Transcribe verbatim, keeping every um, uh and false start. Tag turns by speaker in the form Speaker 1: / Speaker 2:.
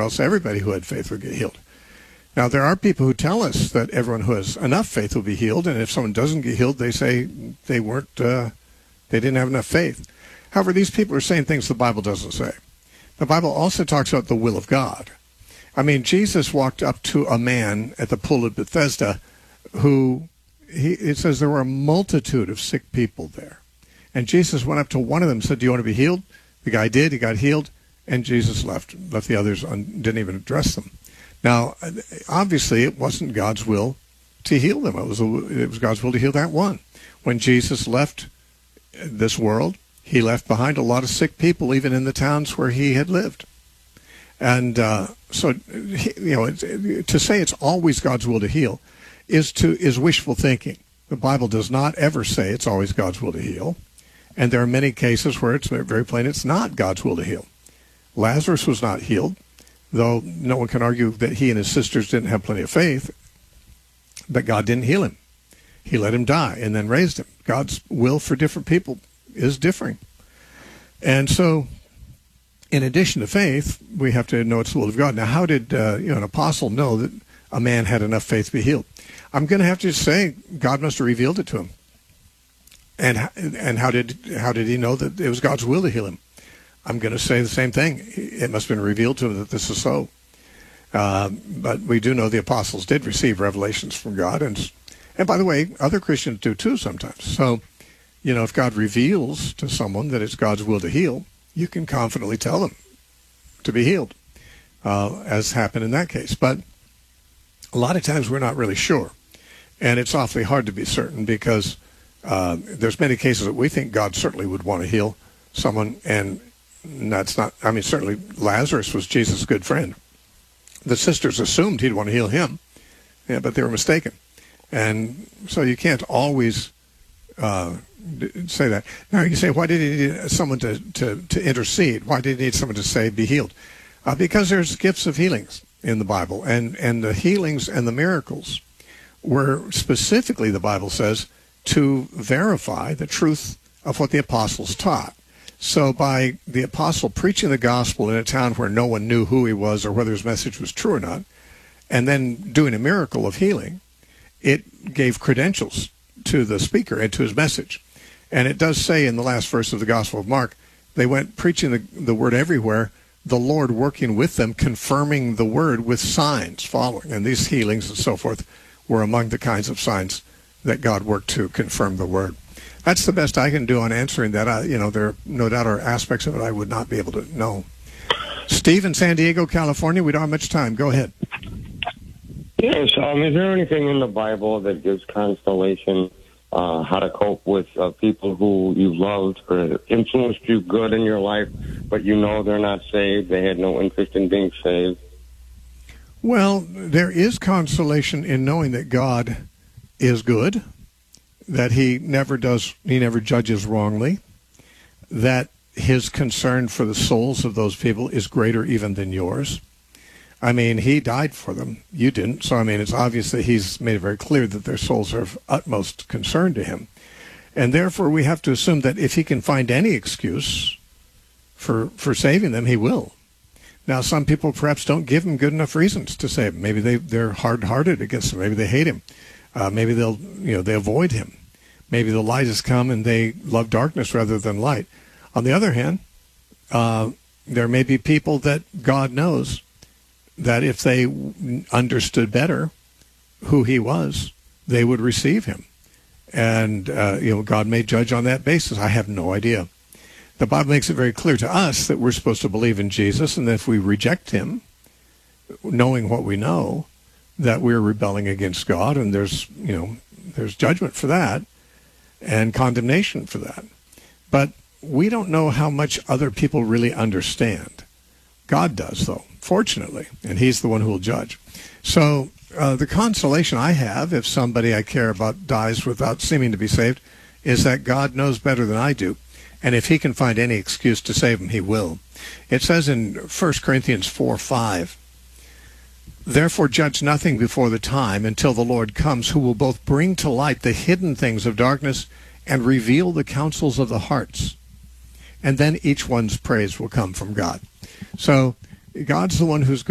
Speaker 1: else everybody who had faith would get healed. Now, there are people who tell us that everyone who has enough faith will be healed, and if someone doesn't get healed, they say they weren't, uh, they didn't have enough faith. However, these people are saying things the Bible doesn't say. The Bible also talks about the will of God. I mean, Jesus walked up to a man at the pool of Bethesda who, he, it says there were a multitude of sick people there. And Jesus went up to one of them and said, "Do you want to be healed?" The guy did. He got healed, and Jesus left, left the others, and didn't even address them. Now, obviously, it wasn't God's will to heal them. It was, it was God's will to heal that one. When Jesus left this world, he left behind a lot of sick people, even in the towns where he had lived. And uh, so, you know, to say it's always God's will to heal is to is wishful thinking. The Bible does not ever say it's always God's will to heal. And there are many cases where it's very plain it's not God's will to heal. Lazarus was not healed, though no one can argue that he and his sisters didn't have plenty of faith, but God didn't heal him. He let him die and then raised him. God's will for different people is differing. And so, in addition to faith, we have to know it's the will of God. Now, how did uh, you know an apostle know that a man had enough faith to be healed? I'm going to have to say God must have revealed it to him. And and how did how did he know that it was God's will to heal him? I'm going to say the same thing. It must have been revealed to him that this is so. Uh, but we do know the apostles did receive revelations from God, and and by the way, other Christians do too sometimes. So, you know, if God reveals to someone that it's God's will to heal, you can confidently tell them to be healed, uh, as happened in that case. But a lot of times we're not really sure, and it's awfully hard to be certain because uh, there's many cases that we think God certainly would want to heal someone, and that's not, I mean, certainly Lazarus was Jesus' good friend. The sisters assumed he'd want to heal him, yeah, but they were mistaken. And so you can't always uh, say that. Now you say, why did he need someone to, to, to intercede? Why did he need someone to say, be healed? Uh, because there's gifts of healings in the Bible, and, and the healings and the miracles were specifically, the Bible says, to verify the truth of what the apostles taught. So by the apostle preaching the gospel in a town where no one knew who he was or whether his message was true or not, and then doing a miracle of healing, it gave credentials to the speaker and to his message. And it does say in the last verse of the Gospel of Mark, they went preaching the, the word everywhere, the Lord working with them, confirming the word with signs following. And these healings and so forth were among the kinds of signs that God worked to confirm the word. That's the best I can do on answering that. I, you know, there no doubt are aspects of it I would not be able to know. Steve in San Diego, California, we don't have much time. Go ahead.
Speaker 2: Yes, um, is there anything in the Bible that gives consolation, uh, how to cope with uh, people who you loved or influenced you good in your life, but you know they're not saved, they had no interest in being saved?
Speaker 1: Well, there is consolation in knowing that God is good, that he never does, he never judges wrongly, that his concern for the souls of those people is greater even than yours. I mean, he died for them. You didn't. So, I mean, it's obvious that he's made it very clear that their souls are of utmost concern to him. And therefore, we have to assume that if he can find any excuse for for saving them, he will. Now, some people perhaps don't give him good enough reasons to save him. Maybe they, they're hard-hearted against him. Maybe they hate him. Uh, maybe they'll, you know, they avoid him. Maybe the light has come and they love darkness rather than light. On the other hand, uh, there may be people that God knows that if they understood better who he was, they would receive him. And, uh, you know, God may judge on that basis. I have no idea. The Bible makes it very clear to us that we're supposed to believe in Jesus, and that if we reject him, knowing what we know, that we're rebelling against God, and there's, you know, there's judgment for that and condemnation for that. But we don't know how much other people really understand. God does, though, fortunately, and he's the one who will judge. So uh, the consolation I have, if somebody I care about dies without seeming to be saved, is that God knows better than I do. And if he can find any excuse to save him, he will. It says in First Corinthians four five, "Therefore judge nothing before the time until the Lord comes, who will both bring to light the hidden things of darkness and reveal the counsels of the hearts. And then each one's praise will come from God." So God's the one who's